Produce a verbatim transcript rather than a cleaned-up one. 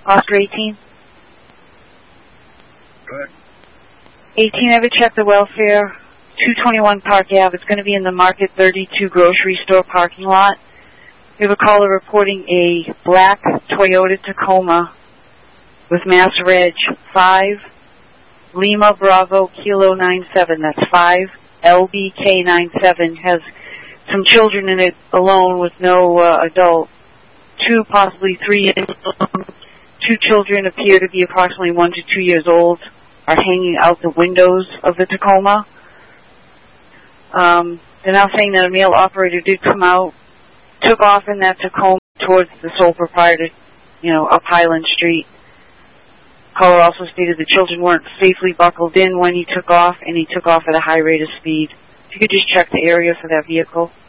Oscar eighteen. Go ahead. eighteen, ever check the welfare? two twenty-one Park Ave. It's going to be in the Market thirty-two grocery store parking lot. We have a caller reporting a black Toyota Tacoma with Mass Reg five Lima Bravo Kilo nine seven. That's five L B K nine seven. Has some children in it alone with no uh, adult. Two, possibly three. Two children appear to be approximately one to two years old. Are hanging out the windows of the Tacoma. Um, they're now saying that a male operator did come out, took off in that Tacoma towards the sole proprietor, you know, up Highland Street. Caller also stated the children weren't safely buckled in when he took off, and he took off at a high rate of speed. If you could just check the area for that vehicle.